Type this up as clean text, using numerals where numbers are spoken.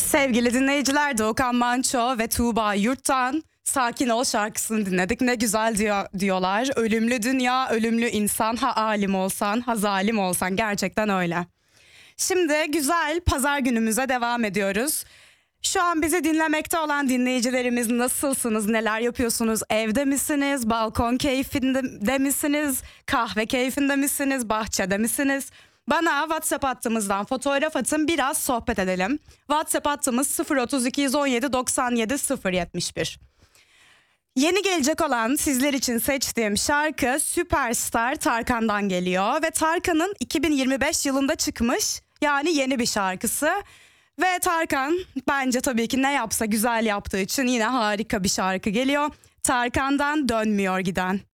Sevgili dinleyiciler, Doğukan Manço ve Tuğba Yurt'tan Sakin Ol şarkısını dinledik. Ne güzel diyorlar. Ölümlü dünya, ölümlü insan, ha alim olsan, ha zalim olsan. Gerçekten öyle. Şimdi güzel pazar günümüze devam ediyoruz. Şu an bizi dinlemekte olan dinleyicilerimiz nasılsınız? Neler yapıyorsunuz? Evde misiniz? Balkon keyfinde misiniz? Kahve keyfinde misiniz? Bahçede misiniz? Bana WhatsApp hattımızdan fotoğraf atın, biraz sohbet edelim. WhatsApp hattımız 032 117 97 071. Yeni gelecek olan sizler için seçtiğim şarkı Süperstar Tarkan'dan geliyor. Ve Tarkan'ın 2025 yılında çıkmış, yani yeni bir şarkısı. Ve Tarkan bence tabii ki ne yapsa güzel yaptığı için yine harika bir şarkı geliyor. Tarkan'dan Dönmüyor Giden.